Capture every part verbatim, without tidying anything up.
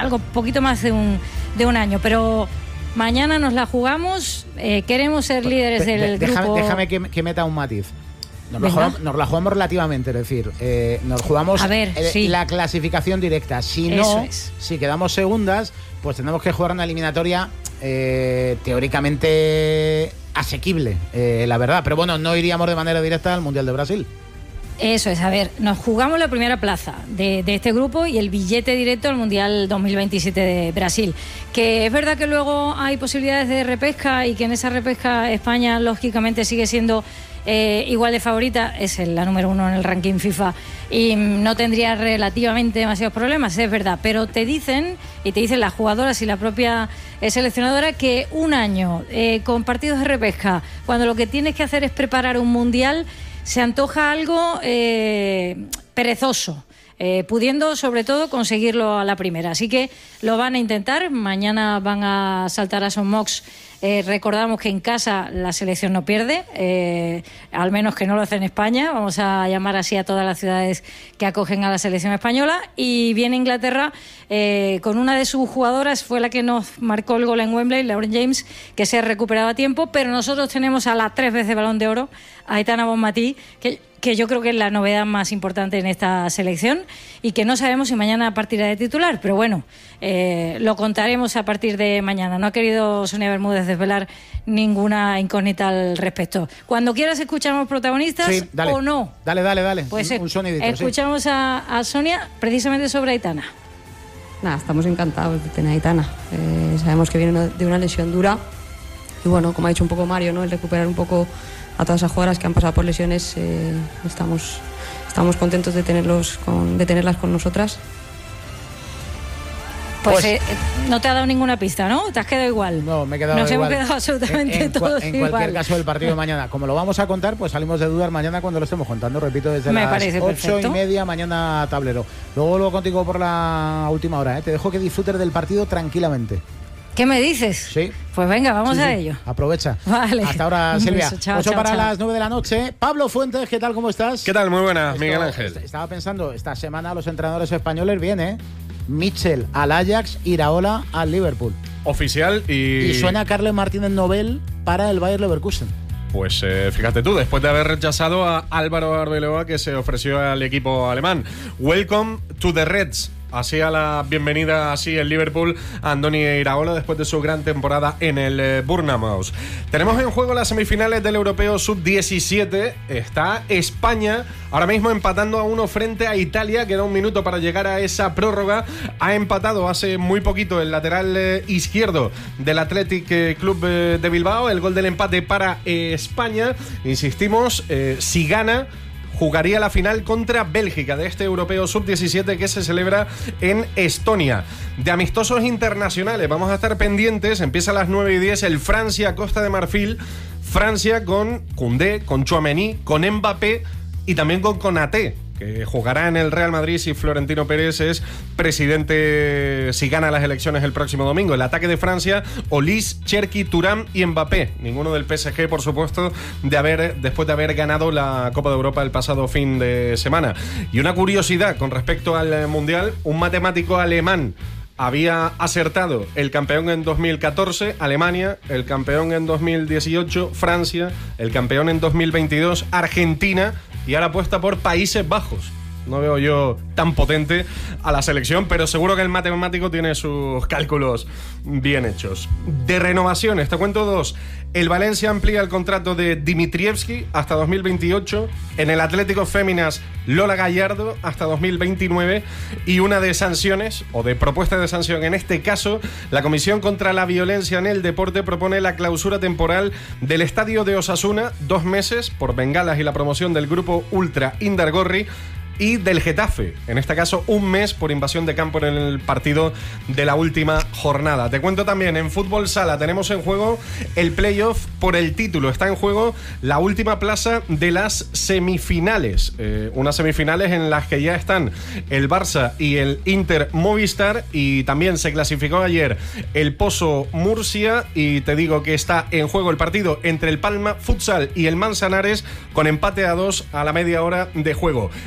algo poquito más de un, de un año, pero mañana nos la jugamos, eh, queremos ser líderes de, del de, grupo. Déjame, déjame que, que meta un matiz. Nos la, jugamos, nos la jugamos relativamente, es decir, eh, nos jugamos A ver, eh, sí. la clasificación directa. Si no, es. si quedamos segundas, pues tendremos que jugar una eliminatoria eh, teóricamente asequible, eh, la verdad. Pero bueno, no iríamos de manera directa al Mundial de Brasil. Eso es, a ver, nos jugamos la primera plaza de, de este grupo y el billete directo al Mundial dos mil veintisiete de Brasil. Que es verdad que luego hay posibilidades de repesca y que en esa repesca España lógicamente sigue siendo eh, igual de favorita, es la número uno en el ranking FIFA y no tendría relativamente demasiados problemas, es verdad, pero te dicen, y te dicen las jugadoras y la propia eh, seleccionadora, que un año eh, con partidos de repesca, cuando lo que tienes que hacer es preparar un Mundial, se antoja algo eh, perezoso, eh, pudiendo sobre todo conseguirlo a la primera. Así que lo van a intentar. Mañana van a saltar a Son Mox. Eh, recordamos que en casa la selección no pierde, eh, al menos que no lo hace en España. Vamos a llamar así a todas las ciudades que acogen a la selección española. Y viene Inglaterra eh, con una de sus jugadoras, fue la que nos marcó el gol en Wembley, Lauren James, que se ha recuperado a tiempo. Pero nosotros tenemos a la tres veces Balón de Oro, a Aitana Bonmatí, que que yo creo que es la novedad más importante en esta selección y que no sabemos si mañana partirá de titular, pero bueno, eh, lo contaremos a partir de mañana. No ha querido Sonia Bermúdez desvelar ninguna incógnita al respecto. Cuando quieras escuchamos protagonistas, sí, dale, o no. Dale, dale, dale. Pues un, un sonidito, escuchamos sí. a, a Sonia precisamente sobre Aitana. Nada, estamos encantados de tener a Aitana. Eh, sabemos que viene de una lesión dura y bueno, como ha dicho un poco Mario, ¿no? El recuperar un poco a todas esas jugadoras que han pasado por lesiones, eh, estamos, estamos contentos de tenerlos con, de tenerlas con nosotras. Pues, pues eh, no te ha dado ninguna pista, ¿no? Te has quedado igual. No, me he quedado Nos igual. hemos quedado absolutamente en, en, todos en igual. cualquier caso, el partido de mañana, como lo vamos a contar, pues salimos de dudas mañana cuando lo estemos contando. Repito, desde me las ocho perfecto. y media mañana tablero. Luego vuelvo contigo por la última hora, ¿eh? Te dejo que disfrutes del partido tranquilamente. ¿Qué me dices? Sí. Pues venga, vamos sí, a sí. ello. Aprovecha. Vale. Hasta ahora, Silvia. Beso, chao, ocho chao, para chao. las nueve de la noche. Pablo Fuentes, ¿qué tal? ¿Cómo estás? ¿Qué tal? Muy buenas, Esto, Miguel Ángel. Estaba pensando, esta semana los entrenadores españoles vienen, ¿eh? Mitchell al Ajax, Iraola al Liverpool. Oficial y... Y suena Carles Martínez Nobel para el Bayer Leverkusen. Pues eh, fíjate tú, después de haber rechazado a Álvaro Arbeloa, que se ofreció al equipo alemán. Welcome to the Reds. Así a la bienvenida, así el Liverpool a Andoni Iraola después de su gran temporada en el eh, Bournemouth. Tenemos en juego las semifinales del Europeo sub diecisiete. Está España ahora mismo empatando a uno frente a Italia. Queda un minuto para llegar a esa prórroga. Ha empatado hace muy poquito el lateral eh, izquierdo del Athletic eh, Club eh, de Bilbao. El gol del empate para eh, España. Insistimos, eh, si gana, jugaría la final contra Bélgica de este Europeo sub diecisiete que se celebra en Estonia. De amistosos internacionales vamos a estar pendientes. Empieza a las nueve y diez el Francia-Costa de Marfil. Francia con Koundé, con Tchouaméni, con Mbappé y también con Konaté, que jugará en el Real Madrid si Florentino Pérez es presidente, si gana las elecciones el próximo domingo. El ataque de Francia, Olise, Cherki, Thuram y Mbappé. Ninguno del P S G, por supuesto, de haber, después de haber ganado la Copa de Europa el pasado fin de semana. Y una curiosidad con respecto al Mundial, un matemático alemán había acertado el campeón en dos mil catorce, Alemania, el campeón en dos mil dieciocho, Francia, el campeón en dos mil veintidós, Argentina, y ahora apuesta por Países Bajos. No veo yo tan potente a la selección, pero seguro que el matemático tiene sus cálculos bien hechos. De renovaciones, te cuento dos. El Valencia amplía el contrato de Dimitrievski hasta dos mil veintiocho. En el Atlético Féminas, Lola Gallardo hasta dos mil veintinueve. Y una de sanciones, o de propuesta de sanción, en este caso, la Comisión contra la Violencia en el Deporte propone la clausura temporal del estadio de Osasuna, dos meses, por bengalas y la promoción del grupo Ultra Indargorri, y del Getafe, en este caso un mes por invasión de campo en el partido de la última jornada. Te cuento también, en Fútbol Sala tenemos en juego el playoff por el título. Está en juego la última plaza de las semifinales, eh, unas semifinales en las que ya están el Barça y el Inter Movistar, y también se clasificó ayer el Pozo Murcia, y te digo que está en juego el partido entre el Palma Futsal y el Manzanares con empate a dos a la media hora de juego. Y en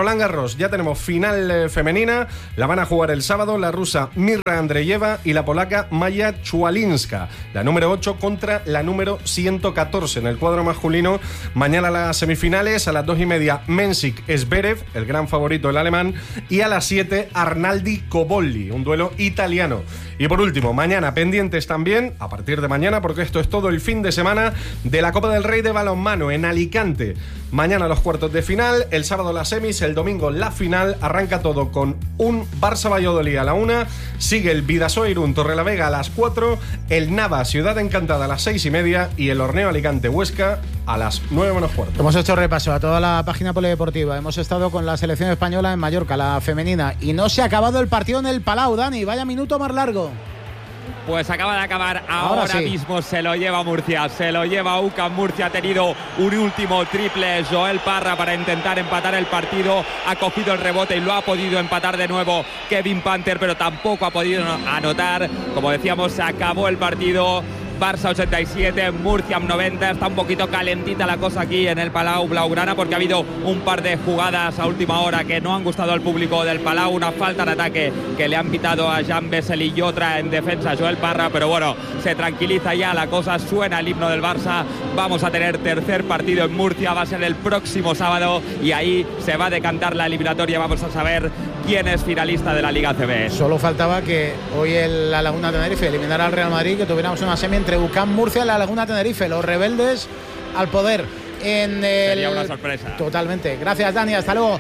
Roland Garros ya tenemos final eh, femenina. La van a jugar el sábado la rusa Mirra Andreyeva y la polaca Maya Chualinska. La número ocho contra la número ciento catorce. En el cuadro masculino, mañana las semifinales, a las dos y media, Mensik Zverev, el gran favorito el alemán, y a las siete, Arnaldi Cobolli, un duelo italiano. Y por último, mañana pendientes también, a partir de mañana, porque esto es todo el fin de semana, de la Copa del Rey de balonmano en Alicante. Mañana los cuartos de final, el sábado las semis, el domingo la final. Arranca todo con un Barça-Valladolid a la una, sigue el Bidasoa Irún Torrelavega a las cuatro, el Nava Ciudad Encantada a las seis y media y el Horneo Alicante Huesca a las nueve menos cuarto. Hemos hecho repaso a toda la página polideportiva. Hemos estado con la selección española en Mallorca, la femenina, y no se ha acabado el partido en el Palau. Dani, vaya minuto más largo. Pues acaba de acabar ahora, ahora sí. mismo, se lo lleva Murcia, se lo lleva UCAM Murcia. Ha tenido un último triple Joel Parra para intentar empatar el partido, ha cogido el rebote y lo ha podido empatar de nuevo Kevin Panther, pero tampoco ha podido anotar. Como decíamos, se acabó el partido. Barça ochenta y siete, Murcia noventa. Está un poquito calentita la cosa aquí en el Palau Blaugrana porque ha habido un par de jugadas a última hora que no han gustado al público del Palau. Una falta de ataque que le han pitado a Jean Bessel y otra en defensa a Joel Parra, pero bueno, se tranquiliza ya la cosa, suena el himno del Barça. Vamos a tener tercer partido en Murcia, va a ser el próximo sábado y ahí se va a decantar la eliminatoria. Vamos a saber quién es finalista de la Liga A C B. Solo faltaba que hoy el, la Laguna Tenerife eliminara al Real Madrid, que tuviéramos una semi entre UCAM Murcia y la Laguna Tenerife, los rebeldes al poder. En el... Sería una sorpresa. Totalmente. Gracias, Dani. Hasta luego.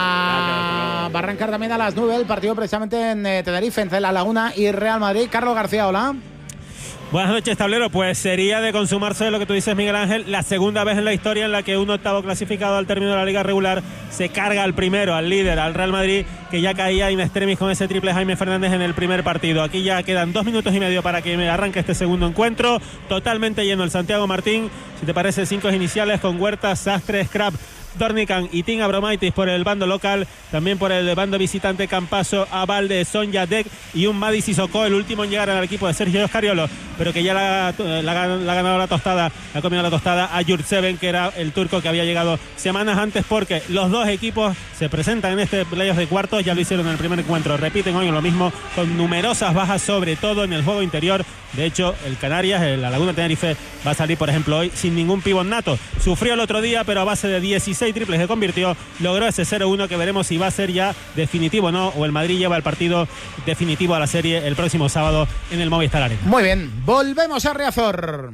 A... Va a arrancar también a las nueve el partido precisamente en eh, Tenerife, entre la Laguna y Real Madrid. Carlos García, hola. Buenas noches, tablero. Pues sería de consumarse lo que tú dices, Miguel Ángel, la segunda vez en la historia en la que un octavo clasificado al término de la liga regular se carga al primero, al líder, al Real Madrid, que ya caía in extremis con ese triple Jaime Fernández en el primer partido. Aquí ya quedan dos minutos y medio para que me arranque este segundo encuentro. Totalmente lleno el Santiago Martín. Si te parece, cinco iniciales con Huerta, Sastre, Scrap, Dornican y Tim Abromaitis por el bando local, también por el bando visitante Campaso, Avalde, Sonja Dek y un Madi Sissoko, el último en llegar al equipo de Sergio Escariolo, pero que ya la, la, la ha ganado la tostada, ha comido la tostada a Yurtseven, que era el turco que había llegado semanas antes, porque los dos equipos se presentan en este playoff de cuartos, ya lo hicieron en el primer encuentro, repiten hoy lo mismo, con numerosas bajas, sobre todo en el juego interior. De hecho, el Canarias, la Laguna Tenerife, va a salir, por ejemplo, hoy sin ningún pívot nato. Sufrió el otro día, pero a base de dieciséis triples que convirtió, logró ese cero uno que veremos si va a ser ya definitivo o no, o el Madrid lleva el partido definitivo a la serie el próximo sábado en el Movistar Arena. Muy bien, volvemos a Riazor,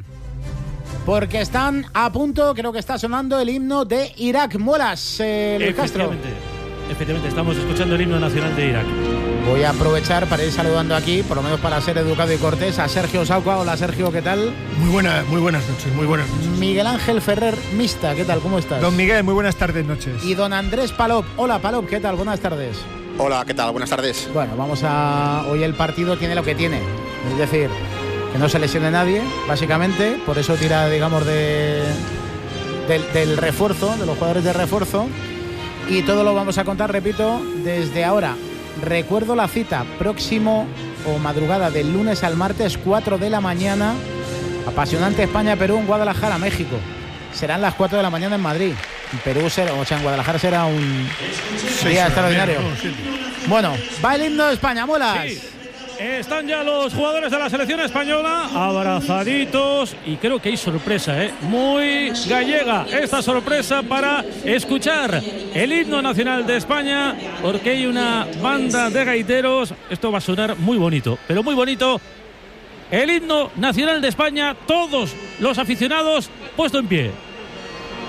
porque están a punto, creo que está sonando el himno de Irak. Muelas, eh, Luis Castro. Efectivamente, estamos escuchando el himno nacional de Irak. Voy a aprovechar para ir saludando aquí, por lo menos para ser educado y cortés, a Sergio Sauca. Hola, Sergio, ¿qué tal? Muy buena, muy buenas noches, muy buenas noches. Miguel Ángel Ferrer Mista, ¿qué tal? ¿Cómo estás? Don Miguel, muy buenas tardes, noches. Y don Andrés Palop. Hola, Palop, ¿qué tal? Buenas tardes. Hola, ¿qué tal? Buenas tardes. Bueno, vamos a... Hoy el partido tiene lo que tiene, es decir, que no se lesione nadie, básicamente, por eso tira, digamos, de del, del refuerzo, de los jugadores de refuerzo, y todo lo vamos a contar, repito, desde ahora. Recuerdo la cita, próximo o madrugada del lunes al martes, cuatro de la mañana, apasionante España-Perú en Guadalajara, México. Serán las cuatro de la mañana en Madrid. En Perú será, o sea, en Guadalajara será un sí, día extraordinario. Sí, sí. Bueno, va el himno de España, Muelas. Sí. Están ya los jugadores de la selección española abrazaditos y creo que hay sorpresa, ¿eh? Muy gallega esta sorpresa para escuchar el himno nacional de España, porque hay una banda de gaiteros. Esto va a sonar muy bonito, pero muy bonito. El himno nacional de España, todos los aficionados puesto en pie.